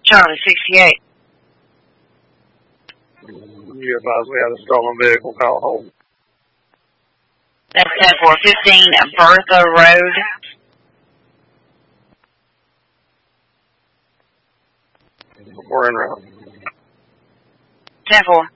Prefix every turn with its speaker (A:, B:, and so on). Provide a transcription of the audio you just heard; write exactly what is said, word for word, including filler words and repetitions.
A: Charlie sixty-eight.
B: You advise we had a stolen vehicle, call home.
A: That's ten four fifteen Bertha Road.
B: We're en route.
A: ten four.